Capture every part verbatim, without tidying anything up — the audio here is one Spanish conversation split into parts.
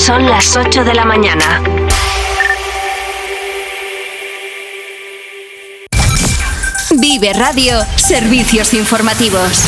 Son las ocho de la mañana. Vive Radio, servicios informativos.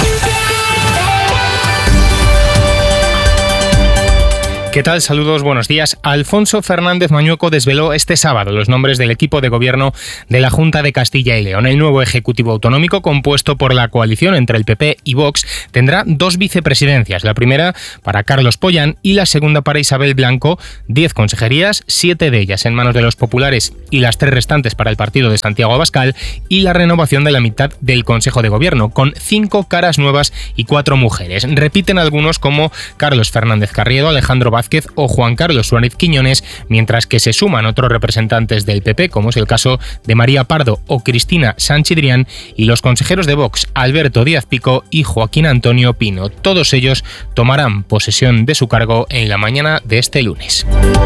¿Qué tal? Saludos, buenos días. Alfonso Fernández Mañueco desveló este sábado los nombres del equipo de gobierno de la Junta de Castilla y León. El nuevo Ejecutivo Autonómico, compuesto por la coalición entre el P P y Vox, tendrá dos vicepresidencias, la primera para Carlos Pollán y la segunda para Isabel Blanco, diez consejerías, siete de ellas en manos de los populares y las tres restantes para el partido de Santiago Abascal, y la renovación de la mitad del Consejo de Gobierno, con cinco caras nuevas y cuatro mujeres. Repiten algunos como Carlos Fernández Carriedo, Alejandro Vázquez o Juan Carlos Suárez Quiñones, mientras que se suman otros representantes del P P, como es el caso de María Pardo o Cristina Sanchidrián, y los consejeros de Vox, Alberto Díaz Pico y Joaquín Antonio Pino. Todos ellos tomarán posesión de su cargo en la mañana de este lunes.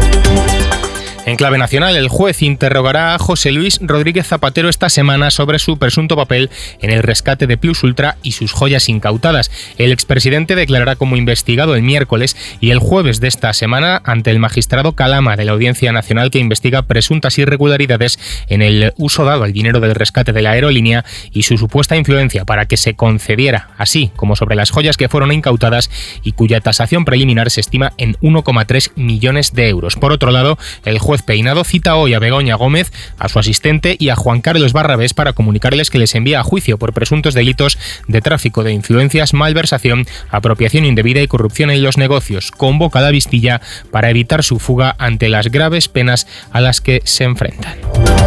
En clave nacional, el juez interrogará a José Luis Rodríguez Zapatero esta semana sobre su presunto papel en el rescate de Plus Ultra y sus joyas incautadas. El expresidente declarará como investigado el miércoles y el jueves de esta semana ante el magistrado Calama de la Audiencia Nacional, que investiga presuntas irregularidades en el uso dado al dinero del rescate de la aerolínea y su supuesta influencia para que se concediera, así como sobre las joyas que fueron incautadas y cuya tasación preliminar se estima en uno coma tres millones de euros. Por otro lado, el juez Peinado cita hoy a Begoña Gómez, a su asistente y a Juan Carlos Barrabés para comunicarles que les envía a juicio por presuntos delitos de tráfico de influencias, malversación, apropiación indebida y corrupción en los negocios. Convoca a la Vistilla para evitar su fuga ante las graves penas a las que se enfrentan.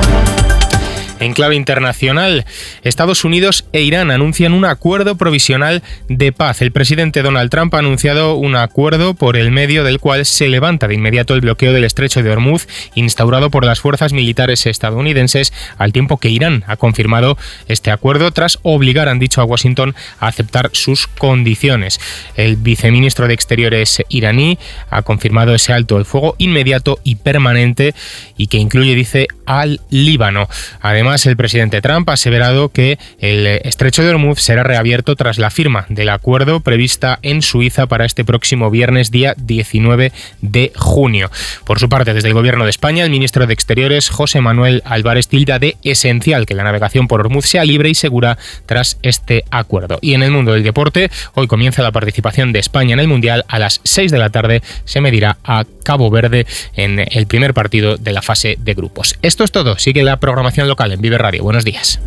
En clave internacional, Estados Unidos e Irán anuncian un acuerdo provisional de paz. El presidente Donald Trump ha anunciado un acuerdo por el medio del cual se levanta de inmediato el bloqueo del estrecho de Hormuz instaurado por las fuerzas militares estadounidenses, al tiempo que Irán ha confirmado este acuerdo tras obligar, han dicho, a Washington a aceptar sus condiciones. El viceministro de Exteriores iraní ha confirmado ese alto el fuego inmediato y permanente y que incluye, dice, al Líbano. Además, Además, el presidente Trump ha aseverado que el estrecho de Hormuz será reabierto tras la firma del acuerdo prevista en Suiza para este próximo viernes, día diecinueve de junio. Por su parte, desde el Gobierno de España, el ministro de Exteriores, José Manuel Álvarez, tilda de esencial que la navegación por Hormuz sea libre y segura tras este acuerdo. Y en el mundo del deporte, hoy comienza la participación de España en el Mundial. A las seis de la tarde se medirá a Cabo Verde en el primer partido de la fase de grupos. Esto es todo. Sigue la programación local en Vive Radio. Buenos días.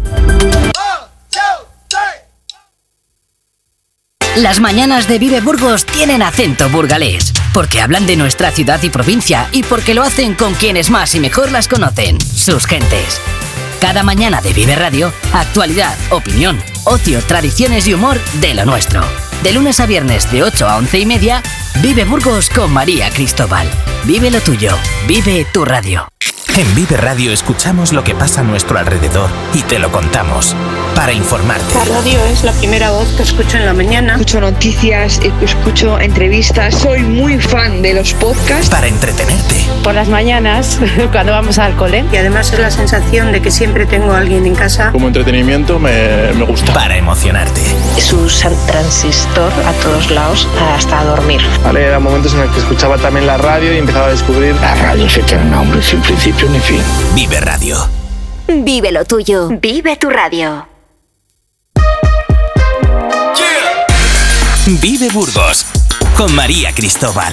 Las mañanas de Vive Burgos tienen acento burgalés, porque hablan de nuestra ciudad y provincia y porque lo hacen con quienes más y mejor las conocen, sus gentes. Cada mañana de Vive Radio, actualidad, opinión, ocio, tradiciones y humor de lo nuestro. De lunes a viernes de ocho a once y media, Vive Burgos con María Cristóbal. Vive lo tuyo, vive tu radio. En Vive Radio escuchamos lo que pasa a nuestro alrededor y te lo contamos para informarte. La radio es la primera voz que escucho en la mañana. Escucho noticias, escucho entrevistas, soy muy fan de los podcasts. Para entretenerte. Por las mañanas, cuando vamos al cole. Y además es la sensación de que siempre tengo a alguien en casa. Como entretenimiento me, me gusta. Para emocionarte. Su transistor a todos lados hasta dormir. Vale, eran momentos en los que escuchaba también la radio y empezaba a descubrir. La radio es eterna, hombre, sin principio ni fin. Vive Radio. Vive lo tuyo. Vive tu radio. Vive Burgos con María Cristóbal.